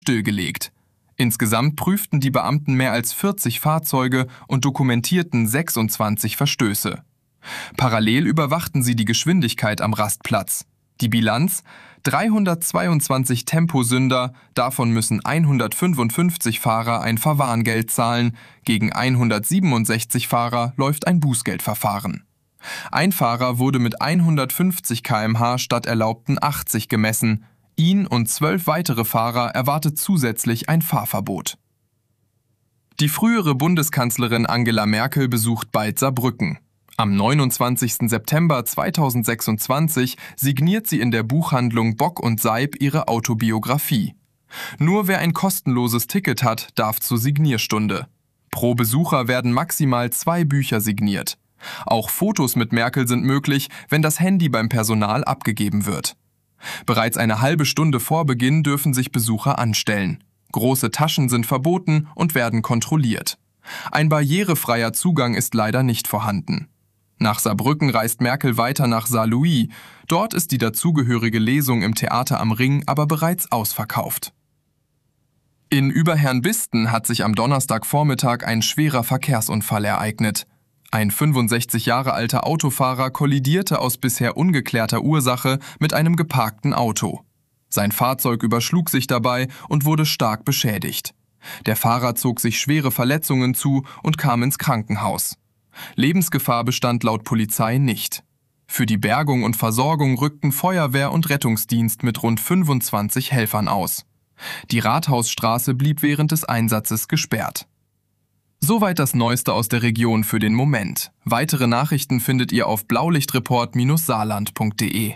stillgelegt. Insgesamt prüften die Beamten mehr als 40 Fahrzeuge und dokumentierten 26 Verstöße. Parallel überwachten sie die Geschwindigkeit am Rastplatz. Die Bilanz: 322 Temposünder, davon müssen 155 Fahrer ein Verwarngeld zahlen, gegen 167 Fahrer läuft ein Bußgeldverfahren. Ein Fahrer wurde mit 150 km/h statt erlaubten 80 gemessen. Ihn und 12 weitere Fahrer erwartet zusätzlich ein Fahrverbot. Die frühere Bundeskanzlerin Angela Merkel besucht bald Saarbrücken. Am 29. September 2026 signiert sie in der Buchhandlung Bock und Seib ihre Autobiografie. Nur wer ein kostenloses Ticket hat, darf zur Signierstunde. Pro Besucher werden maximal 2 Bücher signiert. Auch Fotos mit Merkel sind möglich, wenn das Handy beim Personal abgegeben wird. Bereits eine halbe Stunde vor Beginn dürfen sich Besucher anstellen. Große Taschen sind verboten und werden kontrolliert. Ein barrierefreier Zugang ist leider nicht vorhanden. Nach Saarbrücken reist Merkel weiter nach Saarlouis. Dort ist die dazugehörige Lesung im Theater am Ring aber bereits ausverkauft. In Überherrnbisten hat sich am Donnerstagvormittag ein schwerer Verkehrsunfall ereignet. Ein 65 Jahre alter Autofahrer kollidierte aus bisher ungeklärter Ursache mit einem geparkten Auto. Sein Fahrzeug überschlug sich dabei und wurde stark beschädigt. Der Fahrer zog sich schwere Verletzungen zu und kam ins Krankenhaus. Lebensgefahr bestand laut Polizei nicht. Für die Bergung und Versorgung rückten Feuerwehr und Rettungsdienst mit rund 25 Helfern aus. Die Rathausstraße blieb während des Einsatzes gesperrt. Soweit das Neueste aus der Region für den Moment. Weitere Nachrichten findet ihr auf blaulichtreport-saarland.de.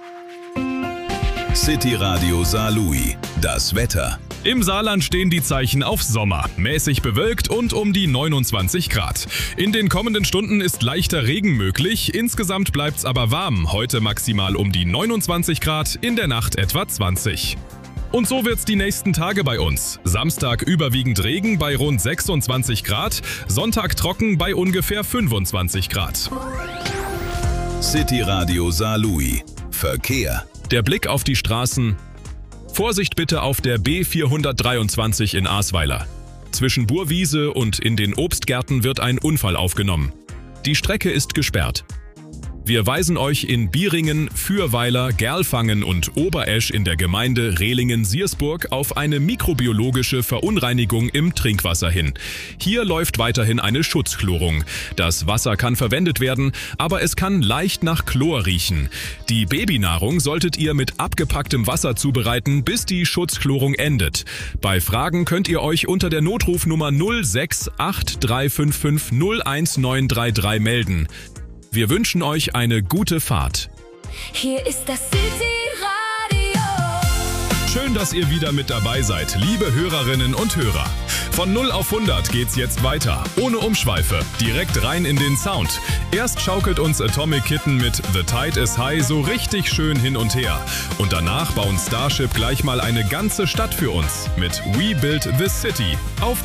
City Radio Saarlouis. Das Wetter. Im Saarland stehen die Zeichen auf Sommer. Mäßig bewölkt und um die 29 Grad. In den kommenden Stunden ist leichter Regen möglich. Insgesamt bleibt's aber warm. Heute maximal um die 29 Grad, in der Nacht etwa 20. Und so wird's die nächsten Tage bei uns. Samstag überwiegend Regen bei rund 26 Grad, Sonntag trocken bei ungefähr 25 Grad. City Radio Saarlouis. Verkehr. Der Blick auf die Straßen. Vorsicht bitte auf der B423 in Ahrweiler. Zwischen Burwiese und in den Obstgärten wird ein Unfall aufgenommen. Die Strecke ist gesperrt. Wir weisen euch in Bieringen, Fürweiler, Gerlfangen und Oberesch in der Gemeinde Rehlingen-Siersburg auf eine mikrobiologische Verunreinigung im Trinkwasser hin. Hier läuft weiterhin eine Schutzchlorung. Das Wasser kann verwendet werden, aber es kann leicht nach Chlor riechen. Die Babynahrung solltet ihr mit abgepacktem Wasser zubereiten, bis die Schutzchlorung endet. Bei Fragen könnt ihr euch unter der Notrufnummer 068355 01933 melden. Wir wünschen euch eine gute Fahrt. Hier ist das City Radio. Schön, dass ihr wieder mit dabei seid, liebe Hörerinnen und Hörer. Von 0 auf 100 geht's jetzt weiter, ohne Umschweife, direkt rein in den Sound. Erst schaukelt uns Atomic Kitten mit The Tide is High so richtig schön hin und her. Und danach bauen Starship gleich mal eine ganze Stadt für uns mit We Build This City. Auf geht's!